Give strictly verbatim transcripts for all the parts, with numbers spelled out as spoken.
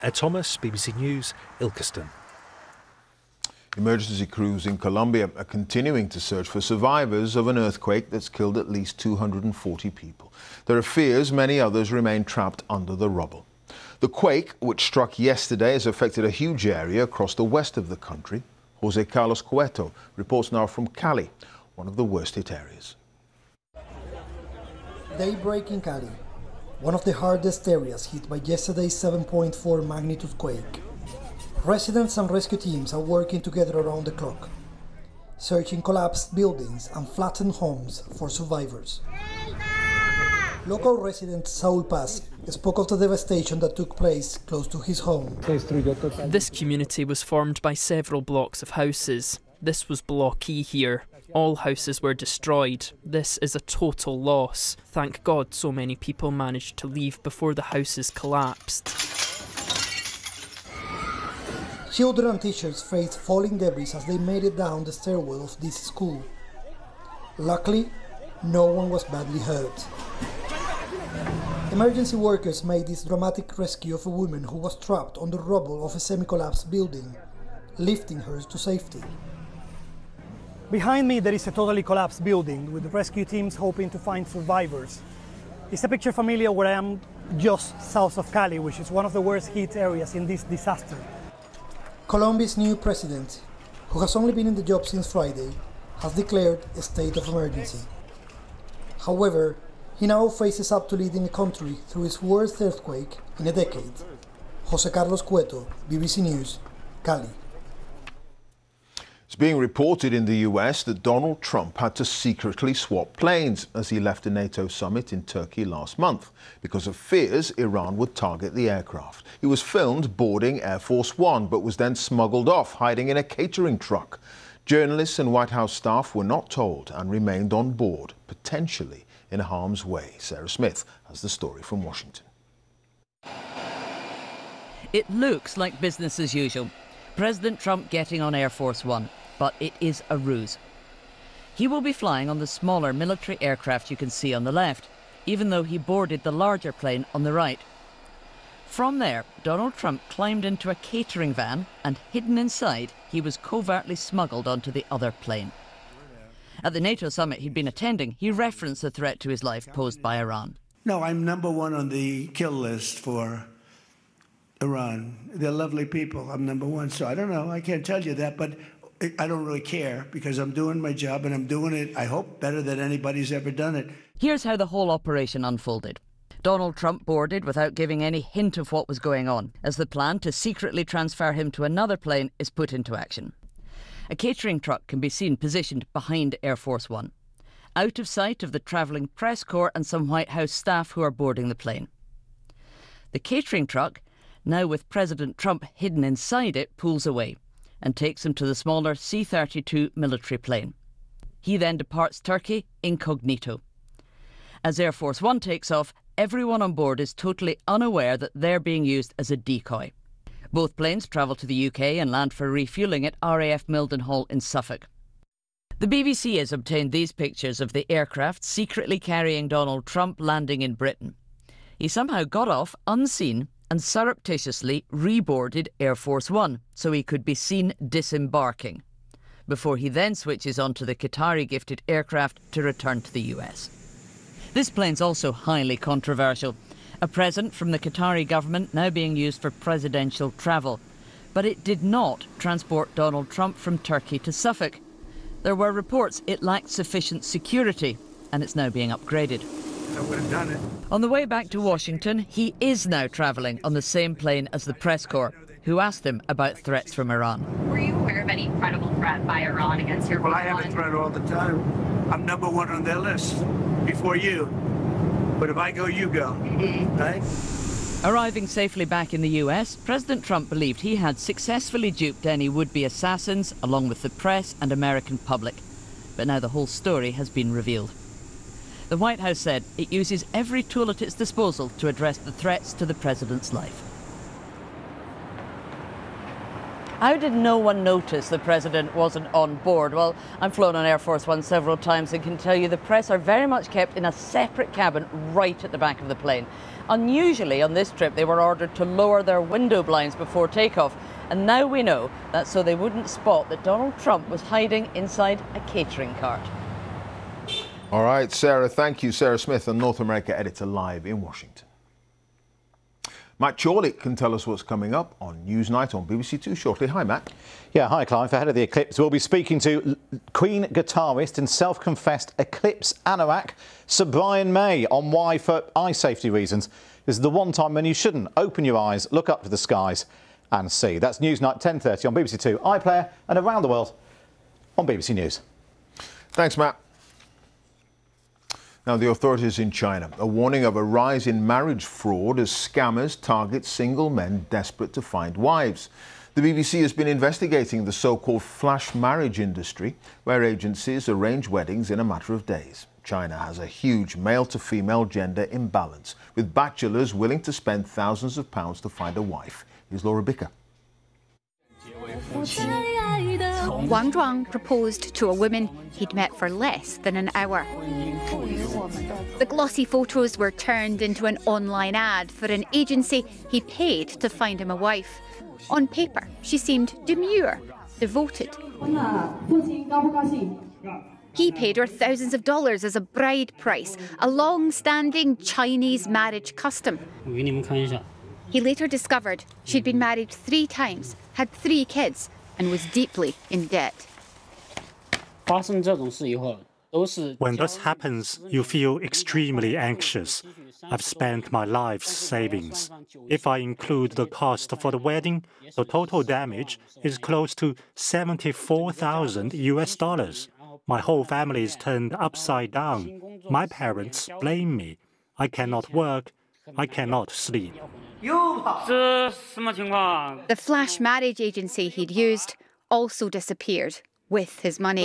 Ed Thomas, B B C News, Ilkeston. Emergency crews in Colombia are continuing to search for survivors of an earthquake that's killed at least two hundred forty people. There are fears many others remain trapped under the rubble. The quake, which struck yesterday, has affected a huge area across the west of the country. Jose Carlos Cueto reports now from Cali, one of the worst hit areas. Daybreak in Cali, one of the hardest areas hit by yesterday's seven point four magnitude quake. Residents and rescue teams are working together around the clock, searching collapsed buildings and flattened homes for survivors. Local resident Saul Paz spoke of the devastation that took place close to his home. This community was formed by several blocks of houses. This was Block E here. All houses were destroyed. This is a total loss. Thank God so many people managed to leave before the houses collapsed. Children and teachers faced falling debris as they made it down the stairwell of this school. Luckily, no one was badly hurt. Emergency workers made this dramatic rescue of a woman who was trapped on the rubble of a semi-collapsed building, lifting her to safety. Behind me there is a totally collapsed building with rescue teams hoping to find survivors. Is a picture familiar where I am just south of Cali, which is one of the worst hit areas in this disaster. Colombia's new president, who has only been in the job since Friday, has declared a state of emergency. However, he now faces up to leading a country through its worst earthquake in a decade. Jose Carlos Cueto, B B C News, Cali. It's being reported in the U S that Donald Trump had to secretly swap planes as he left a NATO summit in Turkey last month because of fears Iran would target the aircraft. He was filmed boarding Air Force One but was then smuggled off, hiding in a catering truck. Journalists and White House staff were not told and remained on board, potentially in harm's way. Sarah Smith has the story from Washington. It looks like business as usual. President Trump getting on Air Force One. But it is a ruse. He will be flying on the smaller military aircraft you can see on the left, even though he boarded the larger plane on the right. From there, Donald Trump climbed into a catering van and, hidden inside, he was covertly smuggled onto the other plane. At the NATO summit he'd been attending, he referenced the threat to his life posed by Iran. No, I'm number one on the kill list for Iran. They're lovely people. I'm number one, so I don't know. I can't tell you that, but I don't really care because I'm doing my job and I'm doing it, I hope, better than anybody's ever done it. Here's how the whole operation unfolded. Donald Trump boarded without giving any hint of what was going on, as the plan to secretly transfer him to another plane is put into action. A catering truck can be seen positioned behind Air Force One, out of sight of the travelling press corps and some White House staff who are boarding the plane. The catering truck, now with President Trump hidden inside it, pulls away and takes him to the smaller C thirty-two military plane. He then departs Turkey incognito. As Air Force One takes off, everyone on board is totally unaware that they're being used as a decoy. Both planes travel to the U K and land for refuelling at R A F Mildenhall in Suffolk. The B B C has obtained these pictures of the aircraft secretly carrying Donald Trump landing in Britain. He somehow got off unseen and surreptitiously reboarded Air Force One so he could be seen disembarking, before he then switches onto the Qatari-gifted aircraft to return to the U S. This plane's also highly controversial, a present from the Qatari government now being used for presidential travel. But it did not transport Donald Trump from Turkey to Suffolk. There were reports it lacked sufficient security, and it's now being upgraded. I would have done it. On the way back to Washington, he is now travelling on the same plane as the press corps, who asked him about threats from Iran. Were you aware of any credible threat by Iran against your Well, I airline? have a threat all the time. I'm number one on their list before you. But if I go, you go. Mm-hmm. Right? Arriving safely back in the U S, President Trump believed he had successfully duped any would-be assassins, along with the press and American public. But now the whole story has been revealed. The White House said it uses every tool at its disposal to address the threats to the president's life. How did no one notice the president wasn't on board? Well, I've flown on Air Force One several times and can tell you the press are very much kept in a separate cabin right at the back of the plane. Unusually, on this trip, they were ordered to lower their window blinds before takeoff. And now we know that's so they wouldn't spot that Donald Trump was hiding inside a catering cart. All right, Sarah, thank you. Sarah Smith, a North America editor, live in Washington. Matt Chorley can tell us what's coming up on Newsnight on B B C Two shortly. Hi, Matt. Yeah, hi, Clive. Ahead of the eclipse, we'll be speaking to Queen guitarist and self-confessed eclipse anorak, Sir Brian May, on why, for eye safety reasons, this is the one time when you shouldn't open your eyes, look up to the skies and see. That's Newsnight ten thirty on B B C Two, iPlayer and around the world on B B C News. Thanks, Matt. Now, the authorities in China are warning of a rise in marriage fraud as scammers target single men desperate to find wives. The B B C has been investigating the so-called flash marriage industry, where agencies arrange weddings in a matter of days. China has a huge male-to-female gender imbalance, with bachelors willing to spend thousands of pounds to find a wife. Here's Laura Bicker. Wang Zhuang proposed to a woman he'd met for less than an hour. The glossy photos were turned into an online ad for an agency he paid to find him a wife. On paper, she seemed demure, devoted. He paid her thousands of dollars as a bride price, a long-standing Chinese marriage custom. He later discovered she'd been married three times, had three kids, and was deeply in debt. When this happens, you feel extremely anxious. I've spent my life's savings. If I include the cost for the wedding, the total damage is close to seventy-four thousand U S dollars. My whole family is turned upside down. My parents blame me. I cannot work. I cannot sleep. The flash marriage agency he'd used also disappeared with his money.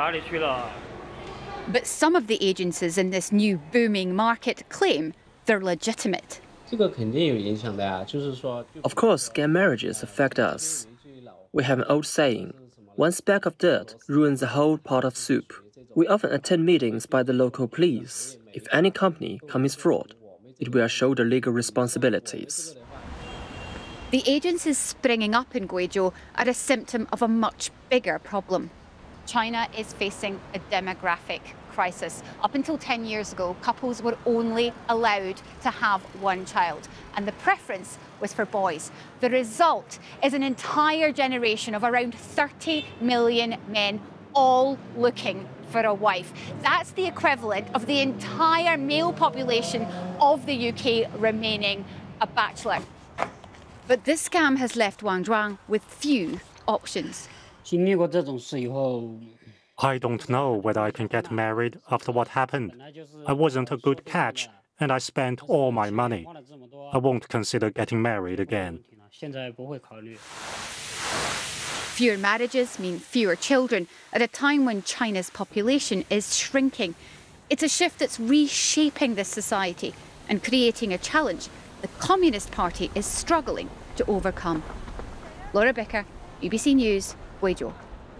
But some of the agencies in this new booming market claim they're legitimate. Of course, gay marriages affect us. We have an old saying, one speck of dirt ruins the whole pot of soup. We often attend meetings by the local police. If any company commits fraud, it will shoulder legal responsibilities. The agencies springing up in Guizhou are a symptom of a much bigger problem. China is facing a demographic crisis. Up until ten years ago, couples were only allowed to have one child, and the preference was for boys. The result is an entire generation of around thirty million men all looking for a wife. That's the equivalent of the entire male population of the U K remaining a bachelor. But this scam has left Wang Zhuang with few options. I don't know whether I can get married after what happened. I wasn't a good catch, and I spent all my money. I won't consider getting married again. Fewer marriages mean fewer children at a time when China's population is shrinking. It's a shift that's reshaping this society and creating a challenge the Communist Party is struggling to overcome. Laura Bicker, B B C News, Guizhou.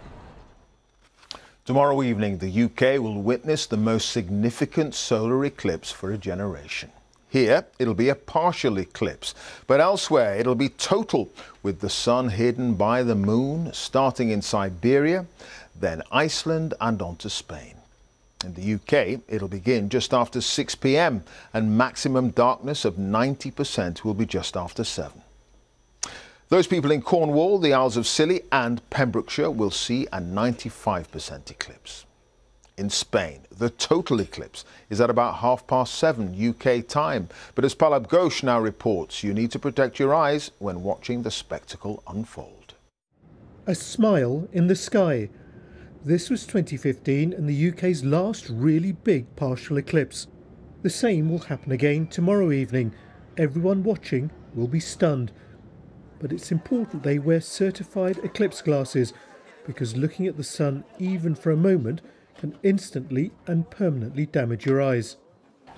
Tomorrow evening, the U K will witness the most significant solar eclipse for a generation. Here, it'll be a partial eclipse, but elsewhere it'll be total, with the sun hidden by the moon, starting in Siberia, then Iceland and on to Spain. In the U K, it'll begin just after six p m and maximum darkness of ninety percent will be just after seven. Those people in Cornwall, the Isles of Scilly and Pembrokeshire will see a ninety-five percent eclipse. In Spain, the total eclipse is at about half past seven U K time. But as Palab Ghosh now reports, you need to protect your eyes when watching the spectacle unfold. A smile in the sky. This was twenty fifteen and the U K's last really big partial eclipse. The same will happen again tomorrow evening. Everyone watching will be stunned. But it's important they wear certified eclipse glasses, because looking at the sun even for a moment can instantly and permanently damage your eyes.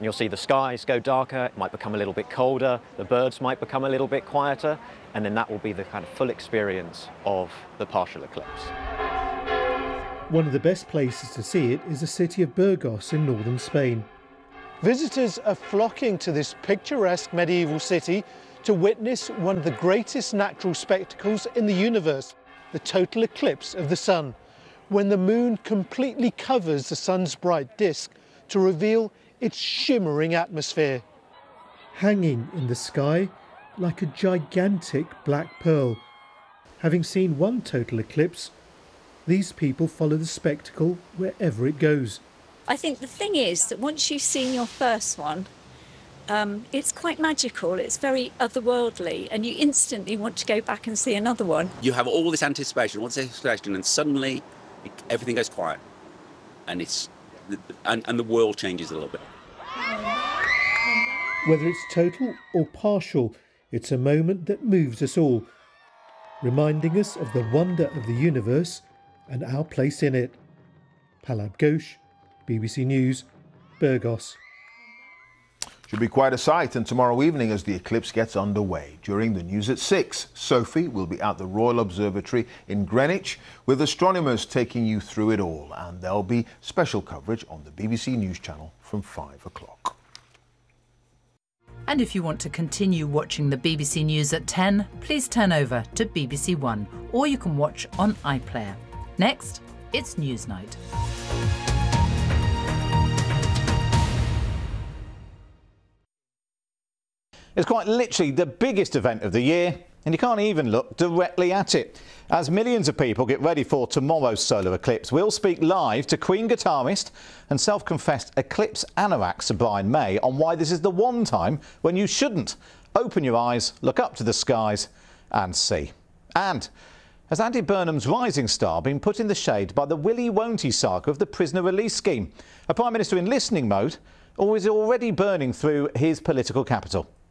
And you'll see the skies go darker, it might become a little bit colder, the birds might become a little bit quieter, and then that will be the kind of full experience of the partial eclipse. One of the best places to see it is the city of Burgos in northern Spain. Visitors are flocking to this picturesque medieval city to witness one of the greatest natural spectacles in the universe, the total eclipse of the sun, when the moon completely covers the sun's bright disk to reveal its shimmering atmosphere. Hanging in the sky like a gigantic black pearl. Having seen one total eclipse, these people follow the spectacle wherever it goes. I think the thing is that once you've seen your first one, um, it's quite magical, it's very otherworldly, and you instantly want to go back and see another one. You have all this anticipation, all this anticipation, and suddenly it, everything goes quiet, and it's and, and the world changes a little bit. Whether it's total or partial, it's a moment that moves us all, reminding us of the wonder of the universe and our place in it. Palab Ghosh, B B C News, Burgos. Should be quite a sight, and tomorrow evening as the eclipse gets underway. During the news at six, Sophie will be at the Royal Observatory in Greenwich with astronomers taking you through it all, and there'll be special coverage on the B B C News channel from five o'clock. And if you want to continue watching the B B C News at ten, please turn over to B B C One, or you can watch on iPlayer. Next, it's Newsnight. It's quite literally the biggest event of the year, and you can't even look directly at it. As millions of people get ready for tomorrow's solar eclipse, we'll speak live to Queen guitarist and self-confessed eclipse anorak Sir Brian May on why this is the one time when you shouldn't open your eyes, look up to the skies and see. And has Andy Burnham's rising star been put in the shade by the Willy Won't He saga of the prisoner release scheme? A Prime Minister in listening mode, or is it already burning through his political capital?